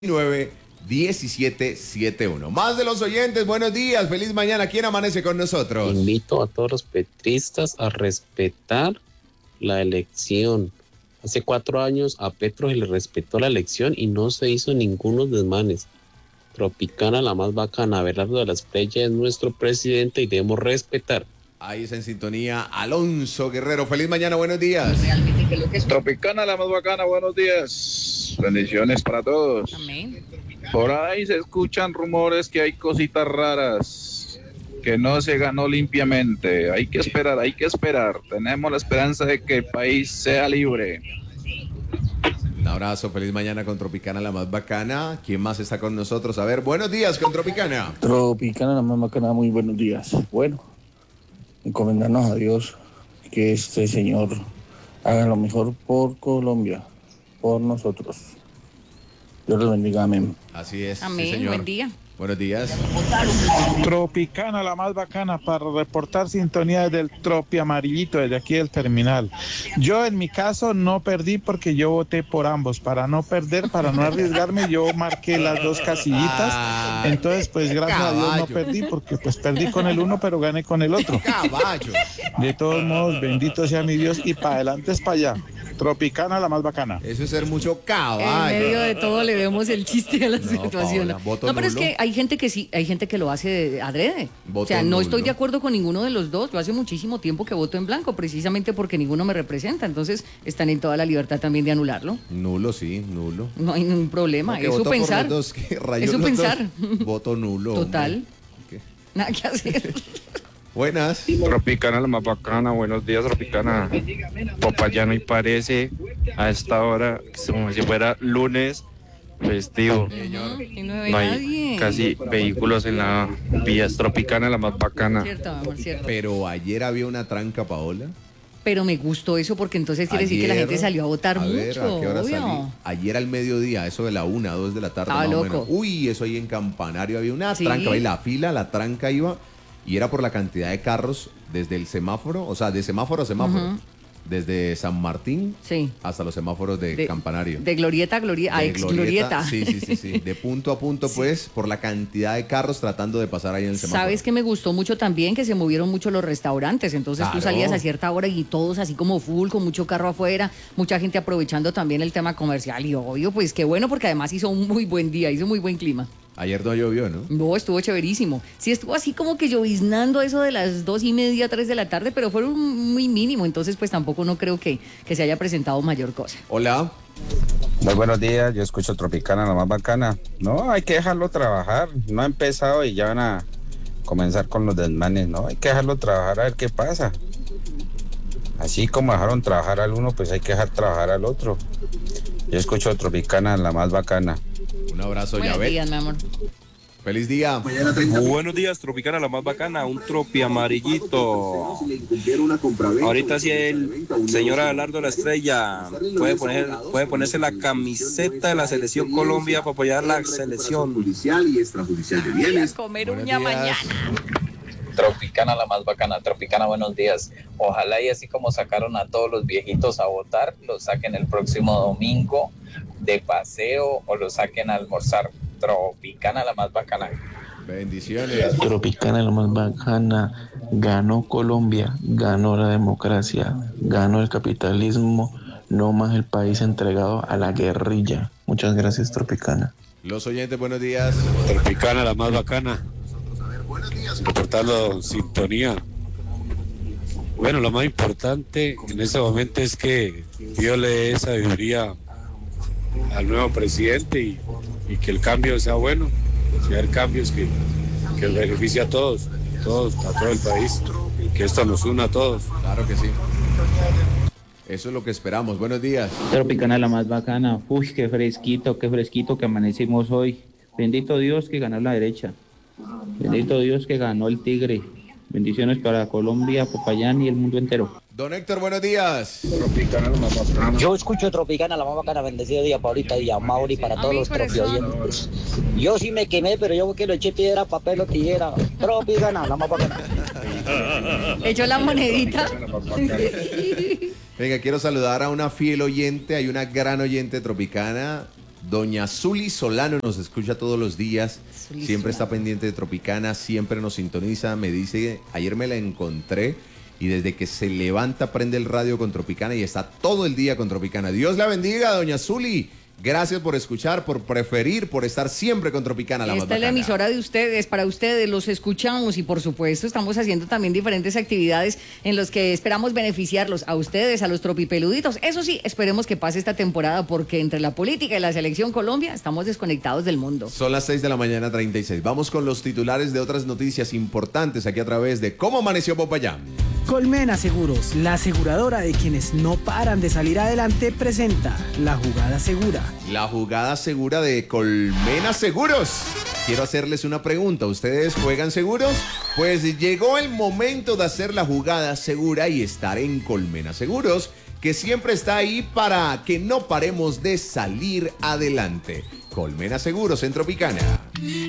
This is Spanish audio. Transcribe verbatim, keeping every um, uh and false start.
nueve diecisiete setenta y uno. Más de los oyentes, buenos días, feliz mañana. ¿Quién amanece con nosotros? Invito a todos los petristas a respetar la elección. Hace cuatro años a Petro se le respetó la elección y no se hizo ninguno desmanes. Tropicana, la más bacana, Abelardo de las Playas es nuestro presidente y debemos respetar. Ahí está en sintonía Alonso Guerrero. Feliz mañana, buenos días. Tropicana, la más bacana, buenos días. Bendiciones para todos. Amén. Por ahí se escuchan rumores que hay cositas raras, que no se ganó limpiamente. Hay que esperar, hay que esperar. Tenemos la esperanza de que el país sea libre. Un abrazo, feliz mañana con Tropicana, la más bacana. ¿Quién más está con nosotros? A ver, buenos días con Tropicana. Tropicana, la más bacana, muy buenos días. Bueno, encomendarnos a Dios que este señor haga lo mejor por Colombia, por nosotros. Dios los bendiga, amén. Así es. Amén, sí, señor. buen día. Buenos días. Tropicana, la más bacana, para reportar sintonía desde el Tropi Amarillito, desde aquí del terminal. Yo en mi caso no perdí porque yo voté por ambos. Para no perder, para no arriesgarme, yo marqué las dos casillitas. Entonces, pues gracias Caballo. a Dios no perdí porque pues perdí con el uno, pero gané con el otro. Caballo. De todos modos, bendito sea mi Dios y para adelante es para allá. Tropicana, la más bacana. Eso es ser mucho En caballo. medio de todo le vemos el chiste a la No, situación. Paola, voto No, pero es nulo. que hay gente que sí, hay gente que lo hace de- adrede. Voto o sea, no nulo. estoy de acuerdo con ninguno de los dos. Yo hace muchísimo tiempo que voto en blanco, precisamente porque ninguno me representa. Entonces están en toda la libertad también de anularlo. Nulo, sí, nulo. No hay ningún problema. No, que es su voto por pensar. los dos, que rayó Es su los pensar. dos. Voto nulo. Total. hombre. ¿Qué? Nada que hacer. Buenas. Tropicana, la más bacana, buenos días, Tropicana. Popayán y parece a esta hora como si fuera lunes festivo. Y no ve No hay nadie. casi vehículos en la vía. Tropicana, la más bacana. Cierto, mi amor, cierto. Pero ayer había una tranca, Paola. Pero me gustó eso porque entonces quiere decir que la Ayer, gente salió a votar a mucho. ver, ¿a qué hora obvio. salí? Ayer al mediodía, eso de la una, dos de la tarde. Estaba más o loco. menos. Uy, eso ahí en Campanario había una Sí. tranca. Ahí la fila, la tranca iba. Y era por la cantidad de carros desde el semáforo, o sea, de semáforo a semáforo. Ujú. Desde San Martín Sí. hasta los semáforos de, De- Campanario. De glorieta a glorieta, a De ex glorieta. Sí, sí, sí, sí. De punto a punto, pues, por la cantidad de carros tratando de pasar ahí en el semáforo. ¿Sabes qué me gustó mucho también? Que se movieron mucho los restaurantes. Entonces tú Claro. salías a cierta hora y todos así como full, con mucho carro afuera, mucha gente aprovechando también el tema comercial. Y obvio, pues qué bueno, porque además hizo un muy buen día, hizo muy buen clima. Ayer no llovió, ¿no? No, estuvo chéverísimo. Sí, estuvo así como que lloviznando eso de las dos y media, tres de la tarde, pero fueron muy mínimo. Entonces, pues tampoco no creo que, que se haya presentado mayor cosa. Hola. Muy buenos días, yo escucho Tropicana, la más bacana. No, hay que dejarlo trabajar. No ha empezado y ya van a comenzar con los desmanes. No, hay que dejarlo trabajar a ver qué pasa. Así como dejaron trabajar al uno, pues hay que dejar trabajar al otro. Yo escucho Tropicana, la más bacana. Un abrazo, Buenos Yabet. días, mi amor. Feliz día. Buenos días, Tropicana, la más bacana, un tropi amarillito. Ahorita si el señor Abelardo de la Estrella puede poner, puede ponerse la camiseta de la selección Colombia para apoyar la selección. Voy a comer Buenos uña días. mañana. Tropicana, la más bacana. Tropicana, buenos días. Ojalá y así como sacaron a todos los viejitos a votar, los saquen el próximo domingo de paseo o los saquen a almorzar. Tropicana, la más bacana. Bendiciones. Tropicana, la más bacana, ganó Colombia, ganó la democracia, ganó el capitalismo, no más el país entregado a la guerrilla. Muchas gracias, Tropicana. Los oyentes, buenos días. Tropicana, la más bacana. Reportando sintonía. Bueno, lo más importante en este momento es que Dios le dé sabiduría al nuevo presidente y, y que el cambio sea bueno, que haya cambios que, que beneficie a todos, todos, a todo el país, y que esto nos una a todos. Claro que sí. Eso es lo que esperamos. Buenos días. Tropicana, la más bacana. Uy, qué fresquito, qué fresquito que amanecimos hoy. Bendito Dios que ganó la derecha. Bendito Dios que ganó el Tigre. Bendiciones para Colombia, Popayán y el mundo entero. Don Héctor, buenos días. Yo escucho Tropicana, la más bacana, bendecido día Paulita y a Mauri para todos los tropioyentes. Yo sí me quemé, pero yo que lo eché piedra, papel o tijera. Tropicana, la más bacana. Echó la monedita. Venga, quiero saludar a una fiel oyente, hay una gran oyente tropicana, Doña Zuli Solano nos escucha todos los días, Zuli siempre Solano. está pendiente de Tropicana, siempre nos sintoniza, me dice, ayer me la encontré y desde que se levanta prende el radio con Tropicana y está todo el día con Tropicana. Dios la bendiga, doña Zuli. Gracias por escuchar, por preferir, por estar siempre con Tropicana, la más Esta es la bacana. emisora de ustedes, para ustedes, los escuchamos y por supuesto estamos haciendo también diferentes actividades en los que esperamos beneficiarlos a ustedes, a los tropipeluditos. Eso sí, esperemos que pase esta temporada porque entre la política y la selección Colombia estamos desconectados del mundo. Son las seis de la mañana, treinta y seis. Vamos con los titulares de otras noticias importantes aquí a través de Cómo Amaneció Popayán. Colmena Seguros, la aseguradora de quienes no paran de salir adelante, presenta La Jugada Segura. La jugada segura de Colmena Seguros. Quiero hacerles una pregunta. ¿Ustedes juegan seguros? Pues llegó el momento de hacer la jugada segura y estar en Colmena Seguros, que siempre está ahí para que no paremos de salir adelante. Colmena Seguros en Tropicana.